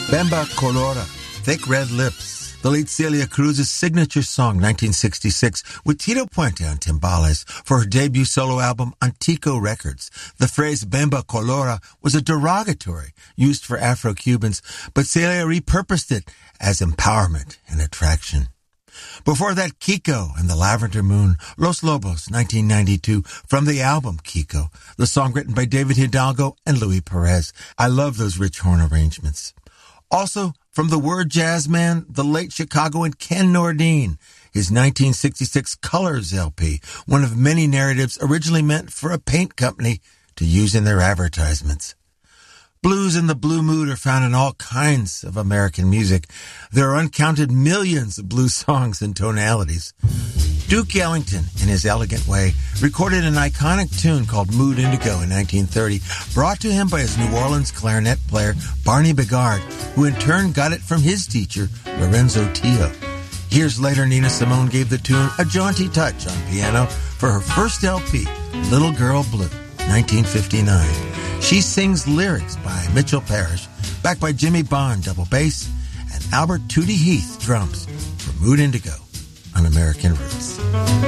Bemba Colora, Thick Red Lips, the late Celia Cruz's signature song, 1966, with Tito Puente on timbales for her debut solo album Antico Records. The phrase Bemba Colora was a derogatory used for Afro-Cubans, but Celia repurposed it as empowerment and attraction. Before that, Kiko and the Lavender Moon, Los Lobos, 1992, from the album Kiko, the song written by David Hidalgo and Louis Perez. I love those rich horn arrangements. Also, from the word jazz man, the late Chicagoan Ken Nordine, his 1966 Colors LP, one of many narratives originally meant for a paint company to use in their advertisements. Blues and the blue mood are found in all kinds of American music. There are uncounted millions of blues songs and tonalities. Duke Ellington, in his elegant way, recorded an iconic tune called Mood Indigo in 1930, brought to him by his New Orleans clarinet player Barney Bigard, who in turn got it from his teacher, Lorenzo Tio. Years later, Nina Simone gave the tune a jaunty touch on piano for her first LP, Little Girl Blue, 1959. She sings lyrics by Mitchell Parrish, backed by Jimmy Bond, double bass, and Albert Tootie Heath, drums, for Mood Indigo on American Roots.